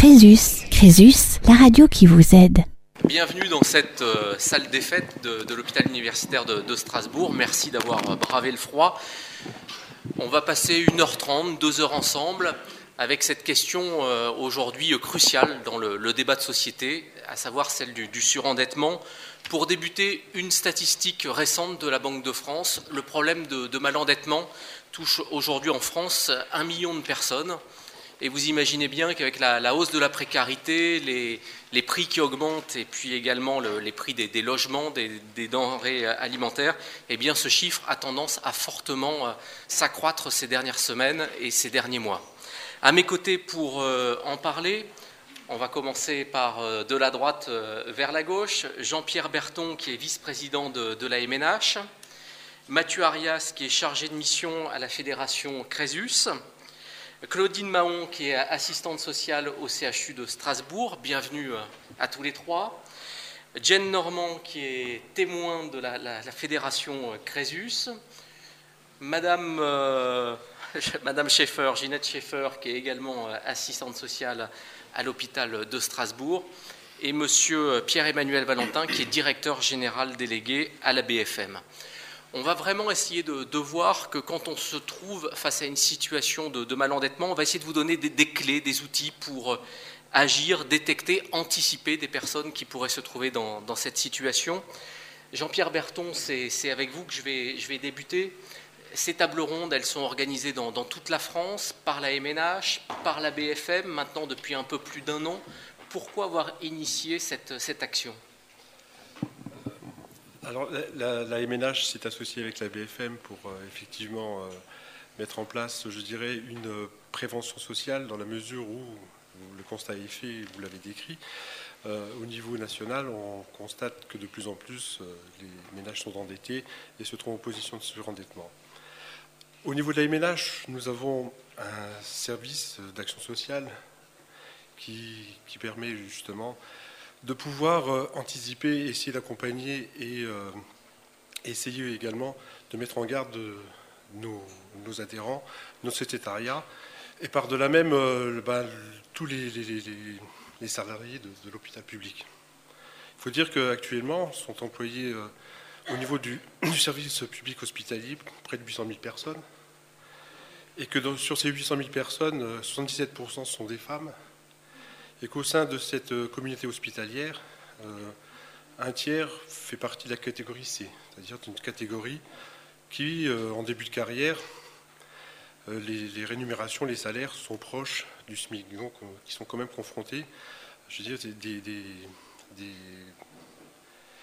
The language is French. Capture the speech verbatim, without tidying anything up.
Crésus, Crésus, la radio qui vous aide. Bienvenue dans cette euh, salle des fêtes de, de l'hôpital universitaire de, de Strasbourg. Merci d'avoir bravé le froid. On va passer une heure trente, deux heures ensemble avec cette question euh, aujourd'hui euh, cruciale dans le, le débat de société, à savoir celle du, du surendettement. Pour débuter, une statistique récente de la Banque de France. Le problème de, de malendettement touche aujourd'hui en France un million de personnes. Et vous imaginez bien qu'avec la, la hausse de la précarité, les, les prix qui augmentent et puis également le, les prix des, des logements, des, des denrées alimentaires, eh bien ce chiffre a tendance à fortement euh, s'accroître ces dernières semaines et ces derniers mois. À mes côtés pour euh, en parler, on va commencer par euh, de la droite euh, vers la gauche. Jean-Pierre Berton qui est vice-président de, de la M N H, Mathieu Arias qui est chargé de mission à la fédération Crésus, Claudine Mahon, qui est assistante sociale au C H U de Strasbourg. Bienvenue à tous les trois. Jen Normand, qui est témoin de la, la, la fédération Crésus. Madame, euh, Madame Schaeffer, Ginette Schaeffer, qui est également assistante sociale à l'hôpital de Strasbourg. Et Monsieur Pierre-Emmanuel Valentin, qui est directeur général délégué à la B F M. On va vraiment essayer de, de voir que quand on se trouve face à une situation de, de malendettement, on va essayer de vous donner des, des clés, des outils pour agir, détecter, anticiper des personnes qui pourraient se trouver dans, dans cette situation. Jean-Pierre Berton, c'est, c'est avec vous que je vais, je vais débuter. Ces tables rondes, elles sont organisées dans, dans toute la France, par la M N H, par la B F M, maintenant depuis un peu plus d'un an. Pourquoi avoir initié cette, cette action ? Alors, la, la M N H s'est associée avec la B F M pour euh, effectivement euh, mettre en place, je dirais, une euh, prévention sociale dans la mesure où, où le constat est fait, vous l'avez décrit. Euh, au niveau national, on constate que de plus en plus, euh, les ménages sont endettés et se trouvent en position de surendettement. Au niveau de la M N H, nous avons un service d'action sociale qui, qui permet justement de pouvoir euh, anticiper, essayer d'accompagner et euh, essayer également de mettre en garde euh, nos, nos adhérents, nos secrétariats, et par-delà même euh, ben, tous les, les, les, les salariés de, de l'hôpital public. Il faut dire qu'actuellement sont employés euh, au niveau du, du service public hospitalier près de huit cent mille personnes, et que dans, sur ces huit cent mille personnes, soixante-dix-sept pour cent sont des femmes, et qu'au sein de cette communauté hospitalière, euh, un tiers fait partie de la catégorie C, c'est-à-dire d'une catégorie qui, euh, en début de carrière, euh, les, les rémunérations, les salaires sont proches du SMIC, donc euh, qui sont quand même confrontés, je veux dire, des, des, des,